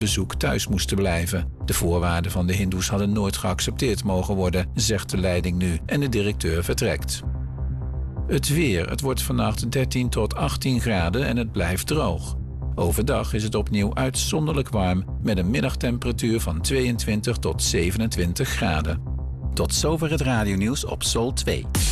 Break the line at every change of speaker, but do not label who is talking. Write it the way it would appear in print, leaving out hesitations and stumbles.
bezoek thuis moesten blijven. De voorwaarden van de hindoes hadden nooit geaccepteerd mogen worden, zegt de leiding nu en de directeur vertrekt. Het weer. Het wordt vannacht 13 tot 18 graden en het blijft droog. Overdag is het opnieuw uitzonderlijk warm met een middagtemperatuur van 22 tot 27 graden. Tot zover het radionieuws op Sol 2.